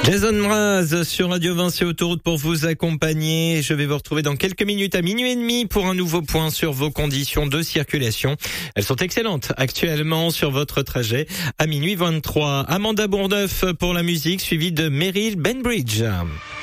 Jason Mraz sur Radio Vinci Autoroute pour vous accompagner. Je vais vous retrouver dans quelques minutes à minuit et demi pour un nouveau point sur vos conditions de circulation. Elles sont excellentes actuellement sur votre trajet à minuit 23. Amanda Bourneuf pour la musique, suivie de Meryl Benbridge.